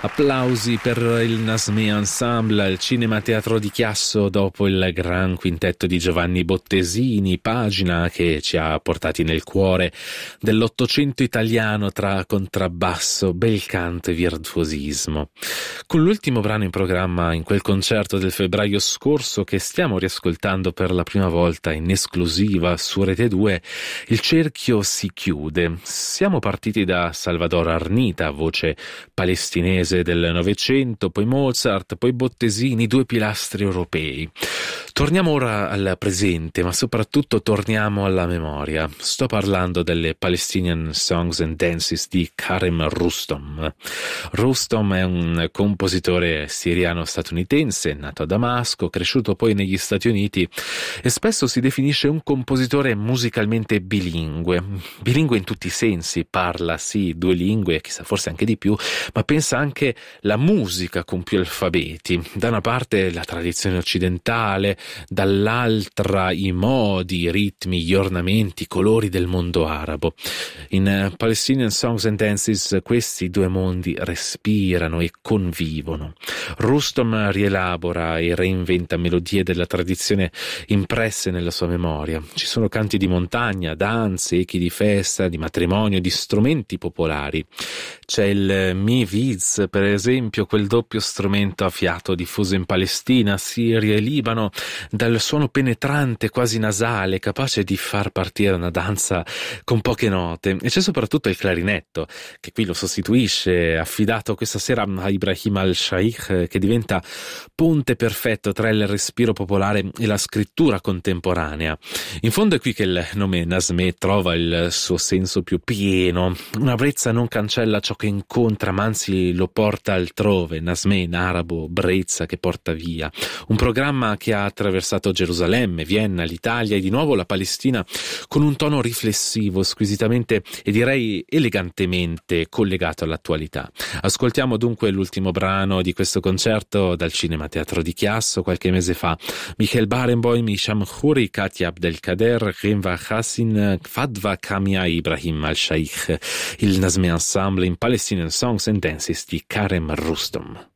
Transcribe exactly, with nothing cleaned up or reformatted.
Applausi per il Nasmé Ensemble al Cinema Teatro di Chiasso dopo il gran quintetto di Giovanni Bottesini, pagina che ci ha portati nel cuore dell'Ottocento italiano tra contrabbasso, bel canto e virtuosismo. Con l'ultimo brano in programma in quel concerto del febbraio scorso che stiamo riascoltando per la prima volta in esclusiva su Rete due, il cerchio si chiude. Siamo partiti da Salvador Arnita, voce palestinese del Novecento, poi Mozart, poi Bottesini, due pilastri europei. Torniamo ora al presente, ma soprattutto torniamo alla memoria. Sto parlando delle Palestinian Songs and Dances di Karem Rustom. Rustom è un compositore siriano-statunitense, nato a Damasco, cresciuto poi negli Stati Uniti e spesso si definisce un compositore musicalmente bilingue. Bilingue in tutti i sensi, parla sì due lingue, chissà forse anche di più, ma pensa anche la musica con più alfabeti. Da una parte la tradizione occidentale, dall'altra i modi, i ritmi, gli ornamenti, i colori del mondo arabo. In Palestinian Songs and Dances questi due mondi respirano e convivono. Rustom rielabora e reinventa melodie della tradizione impresse nella sua memoria. Ci sono canti di montagna, danze, echi di festa, di matrimonio, di strumenti popolari. C'è il Mi Viz, per esempio, quel doppio strumento a fiato diffuso in Palestina, Siria e Libano, dal suono penetrante quasi nasale, capace di far partire una danza con poche note. E c'è soprattutto il clarinetto, che qui lo sostituisce, affidato questa sera a Ibrahim al-Shaikh, che diventa ponte perfetto tra il respiro popolare e la scrittura contemporanea. In fondo è qui che il nome Nasmé trova il suo senso più pieno. Una brezza non cancella ciò che incontra, ma anzi lo porta altrove. Nasmé in arabo, brezza che porta via. Un programma che ha attraversato Gerusalemme, Vienna, l'Italia e di nuovo la Palestina con un tono riflessivo, squisitamente e direi elegantemente collegato all'attualità. Ascoltiamo dunque l'ultimo brano di questo concerto dal Cinema Teatro di Chiasso qualche mese fa. Michael Barenboim, Hisham Khoury, Katia Abdelkader, Renva Hassin, Fadwa Kamia, Ibrahim al-Shaikh, il Nasmé Ensemble in Palestinian Songs and Dances di Karem Rustom.